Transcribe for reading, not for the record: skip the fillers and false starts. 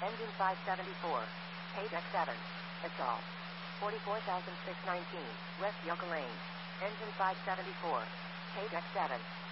Engine 574. Page X7. Assault. 44,619. West Yoka Lane. Engine 574. Page X7.